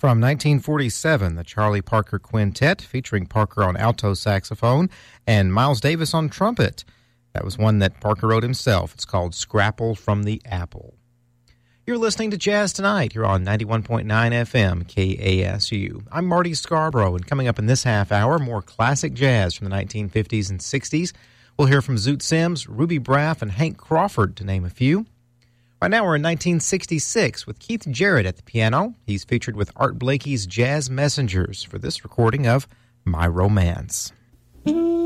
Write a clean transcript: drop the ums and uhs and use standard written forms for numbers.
from 1947, the Charlie Parker Quintet, featuring Parker on alto saxophone and Miles Davis on trumpet. That was one that Parker wrote himself. It's called Scrapple from the Apple. You're listening to Jazz Tonight here on 91.9 FM KASU. I'm Marty Scarborough, and coming up in this half hour, more classic jazz from the 1950s and 60s. We'll hear from Zoot Sims, Ruby Braff, and Hank Crawford, to name a few. Right now we're in 1966 with Keith Jarrett at the piano. He's featured with Art Blakey's Jazz Messengers for this recording of My Romance.